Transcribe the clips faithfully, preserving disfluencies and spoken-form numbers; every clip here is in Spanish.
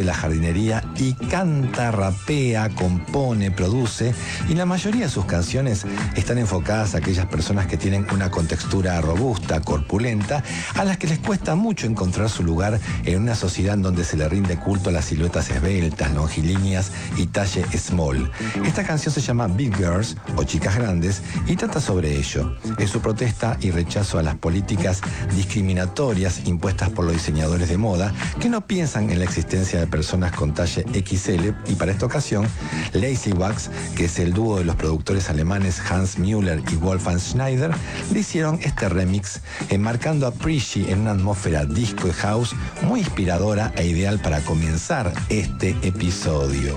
la jardinería y canta, rapea, compone, produce, y la mayoría de sus canciones están enfocadas a aquellas personas que tienen una contextura robusta, corpulenta, a las que les cuesta mucho encontrar su lugar en una sociedad en donde se le rinde culto a las siluetas esbeltas, longilíneas y talle small. Esta canción se llama Big Girls o Chicas Grandes y trata sobre ello. Es su protesta y rechazo a las políticas discriminatorias impuestas por los diseñadores de moda que no piensan en la existencia de personas con talle equis ele, y para esta ocasión Lazy Wax, que es el dúo de los productores alemanes Hans Müller y Wolfgang Schneider, le hicieron este remix enmarcando a Prissy en una atmósfera disco y house muy inspiradora e ideal para comenzar este episodio.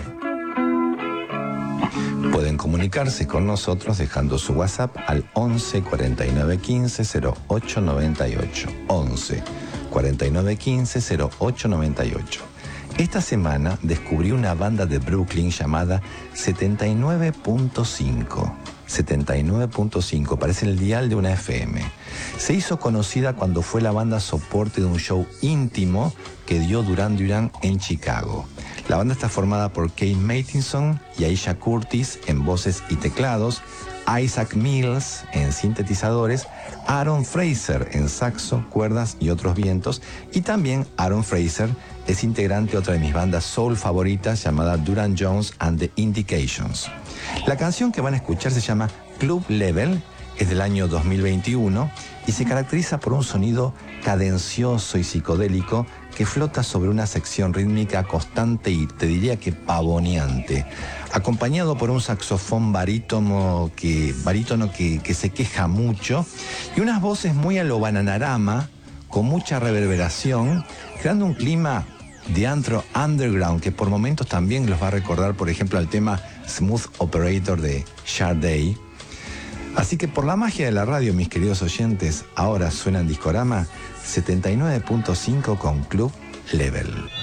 Pueden comunicarse con nosotros dejando su WhatsApp al once cuarenta y nueve quince cero ocho noventa y ocho. once cuarenta y nueve quince cero ocho noventa y ocho. Esta semana descubrí una banda de Brooklyn llamada setenta y nueve punto cinco. setenta y nueve punto cinco, parece el dial de una efe eme. Se hizo conocida cuando fue la banda soporte de un show íntimo que dio Duran Duran en Chicago. La banda está formada por Kate Matheson y Aisha Curtis en voces y teclados, Isaac Mills en sintetizadores, Aaron Fraser en saxo, cuerdas y otros vientos, y también Aaron Fraser es integrante de otra de mis bandas soul favoritas llamada Duran Jones and the Indications. La canción que van a escuchar se llama Club Level, es del año dos mil veintiuno y se caracteriza por un sonido cadencioso y psicodélico que flota sobre una sección rítmica constante y te diría que pavoneante, acompañado por un saxofón barítono que, barítono que, que se queja mucho y unas voces muy a lo Bananarama, con mucha reverberación, creando un clima de antro underground que por momentos también los va a recordar, por ejemplo, al tema Smooth Operator de Sade. Así que por la magia de la radio, mis queridos oyentes, ahora suena en Discorama setenta y nueve punto cinco con Club Level.